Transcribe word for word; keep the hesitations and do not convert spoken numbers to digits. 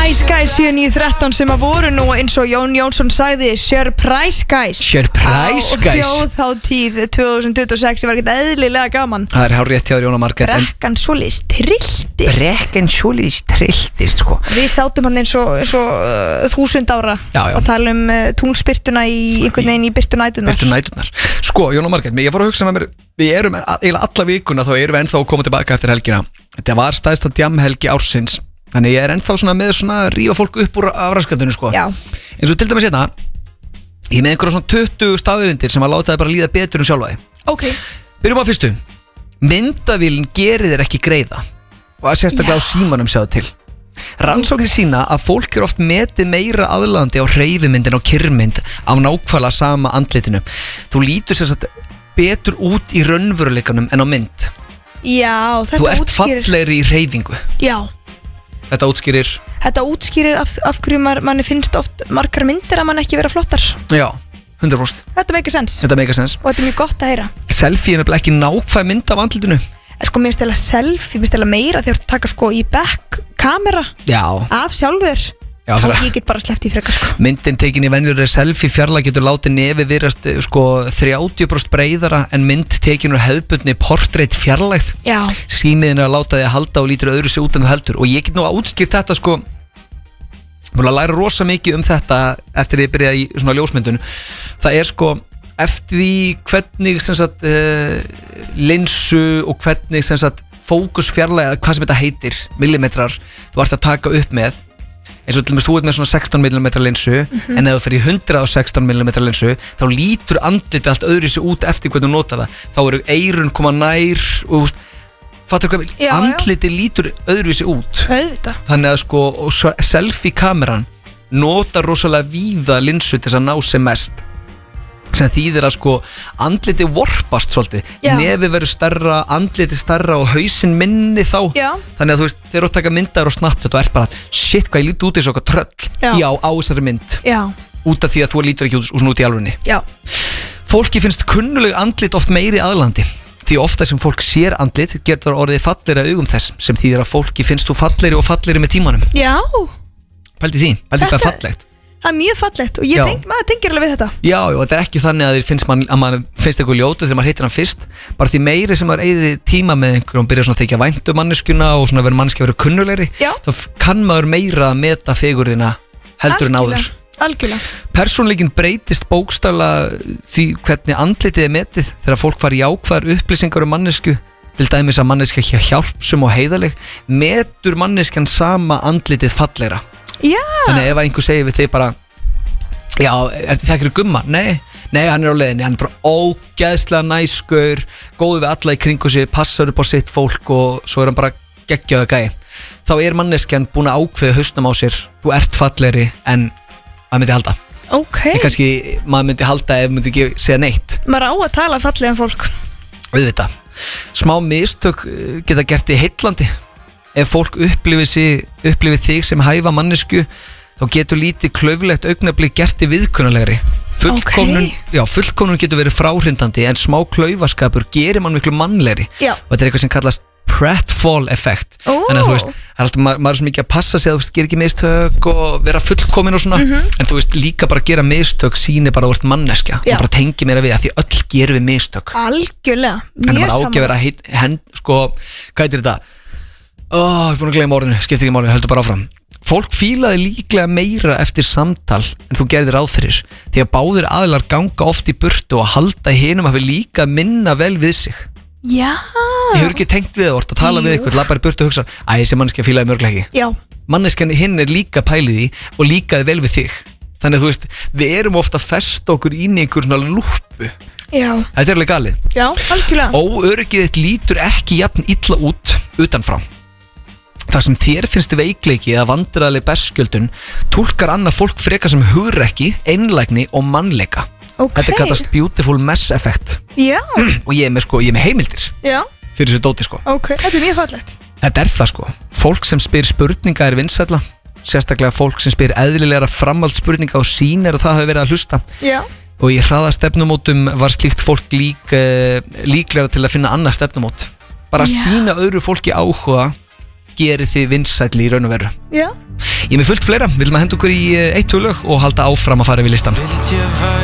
Nice guys sjö níu þrettán sem að voru nú eins og Jón Jónsson sagði Surprise guys Surprise guys á þjóðhátíð tvö þúsund tuttugu og sex sem var ekkert eðlilega gaman. Það er hár rétt hjá Jóna Margrét. Brekkan svoleiðis trilltist Brekkan svoleiðis trilltist sko. Við sátum hann eins og, eins og uh, þúsund ára já, já. og tala um uh, tunglspyrtuna í einhvern veginn í byrtu nætunar Byrtu nætunar Sko Jóna Margrét, ég fór að hugsa með mér við erum eiginlega alla vikuna þá erum við ennþá að koma tilbaka eftir helgina. Þetta var stæðsta djamhelgi ársins. Þannig ég er ennþá svona með svona að rífa fólk upp úr afraskandunum sko. Já. Eins og til dæmis hérna ég er með einhverja svona tuttugu staðurindir sem að láta þið bara líða betur um sjálfa þig. Ok. Byrjum á fyrstu. Myndavélin gerir þér ekki greiða og að sérstaklega á símanum sjáðu til. Rannsóknir sína að fólk er oft metið meira aðlaðandi á hreyfimyndin og kyrrmynd á nákvæmlega sama andlitinu. Þú lítur sérstaklega betur út í raunveruleikanum en á mynd. Já, þetta útskýrir. Þú ert fallegri í hreyfingu. Já. Þetta útskýrir Þetta útskýrir af, af hverju maður, manni finnst oft margar myndir að mann ekki vera flottar. Já, hundrað prósent. Þetta meikar sens. Þetta meikar sens. Og þetta er mjög gott að heyra. Selfie er nefnilega ekki nákvæm mynd af andlitinu. Sko, mér finnst eða selfie, mér finnst eða meira þegar þú taka sko í back kamera Já. af sjálfur. Já, þá ég get bara sleppt í frekar sko. Myndin tekin í venjulegri selfie fjarlæg getur látið nefi virast sko þrjátíu prósent breiðara en mynd tekin úr hefðbundni portrait fjarlægð. Já. Símiðin er að láta þig að halda og lítur öðru sig út en þú heldur. Og ég get nú að útskýrt þetta sko Mér að læra rosa mikið um þetta eftir því ég byrjaði í svona ljósmyndun. Það er sko eftir því hvernig sem sagt uh, linsu og hvernig sem sagt fókus fjarlæg, hvað sem þetta heitir, millimetrar, þú ert að taka upp með. Eins og til dæmis þú ert með svona sextán millimetra linsu mm-hmm. en ef þú fyrir hundrað og sextán millimetra linsu þá lítur andlitið allt öðru sig út eftir hvernig þú nota það. Þá eru eyrun koma nær og fattur hvað, já, andlitið já. Lítur öðru sig út. Auðvitað. Þannig að sko selfie kameran notar rosalega víða linsu til þess að ná sem mest. Sem þýðir að sko andlitið vorpast svolítið, nefið verður stærra, andlitið stærra og hausinn minni þá. Já. Þannig að þú veist, þegar þú taka myndaður og Snapchat og ert bara, shit hvað ég líti út eins og eitthvað tröll. Já. Já, á þessari mynd. Já. Út af því að þú lítur ekki út, út í alvörunni. Já. Fólki finnst kunnuleg andlit oft meiri aðlandi. Því ofta sem fólk sér andlit getur orðið fallegri augum þess, sem þýðir að fólki finnst þú fallegri og fallegri með tímanum. Já. Pældi því, pældi hvað fallegt. Það er mjög fallegt og ég tenk, maður tengir alveg við þetta. Já, og þetta er ekki þannig að þér finnst man, að maður finnst eitthvað ljótu þegar maður hittir hann fyrst. Bara því meiri sem maður eyði tíma með einhver og byrja svona að þykja vænt um manneskjuna og svona vera mannski að vera kunnulegri, þá kann maður meira að meta fegurðina heldur en áður. Algjörlega. Persónleikinn breytist bókstaflega því hvernig andlitið er metið þegar fólk fær jákvæðar upplýsingar um mannesku. Til dæmis að manneskja hjálpsum og heiðaleg metur manneskjan sama andlitið fallegra. Já. Þannig ef einhver segir við þig bara já, er það ekki gumma? Nei, nei, hann er á leiðinni, hann er bara ógeðslega næskur, góður við alla í kringu sig, passar upp á sitt fólk og svo er hann bara geggjaða gæi. Þá er manneskjan búin að ákveða hausnum á sér, þú ert fallegri en að myndi halda. Ok. Ég kannski, maður myndi halda ef myndi ekki segja neitt. Maður á að tala fallega um fólk. Auðvitað. Smá mistök geta gert í heillandi. Ef fólk upplifir, sig, upplifir þig sem hæfa mannesku þá getur lítið klauflegt augnablik gert í viðkunnulegri. Fullkomnun, okay. Já, fullkomnun getur verið fráhrindandi en smá klaufaskapur gerir mann miklu mannlegri. Já. Og þetta er eitthvað sem kallast pratfall effekt. Oh. Þannig að þú veist, alltaf, maður, maður er svo mikið að passa sig að þú veist, gera ekki mistök og vera fullkomin og svona mm-hmm. en þú veist, líka bara gera mistök sýnir bara að þú ert manneskja. Það bara tengi mér að við að því öll gerum við mistök. Algjörlega, mjög saman. En maður ágæður að hend, sko, hvað er þetta? Ó, oh, ég er búin að gleyma orðinu, skiptir ekki máli, höldu bara áfram. Fólk fílaði líklega meira eftir samtal en þú gerðir ráð fyrir því að báðir aðilar ganga oft í burtu og halda hinum að við líka minna vel við sig. Já. Ég hefur ekki tengt við það orð að tala Jú. Við ykkur, lappar í burtu og hugsa æ, þessi manneskja fílaði mörglega ekki. Já. Manneskjan hinn er líka pælið í og líkaði vel við þig. Þannig að þú veist, við erum ofta að festa okkur inn í einhver svona lúppu. Já. Þetta er alveg galið. Já, algjörlega. Óöryggið þitt lítur ekki jafn illa út utanfrá. Það sem þér finnst veikleiki eða vandræðaleg berskjöldun túlkar annað fólk frekar sem hugrekki, einlægni og mannleika. Okay. Þetta kallast beautiful mess effect. Já. Og ég er með, sko, ég er með heimildir. Já. Fyrir þessu dóti sko. Ok, þetta er mjög fallegt. Þetta er það sko. Fólk sem spyr spurninga er vinsælla. Sérstaklega fólk sem spyr eðlilegra framhaldsspurninga og sýnir að það hafi verið að hlusta. Já. Og í hraða stefnumótum var slíkt fólk lík, uh, líklega til að finna annað stefnumót. Bara að sýna öðru fólki áhuga gerir þið vinsælli í raun og veru. Já. Ég er með fullt fleira, við viljum að henda okkur í eitt, tvö lög og halda áfram að fara yfir listan.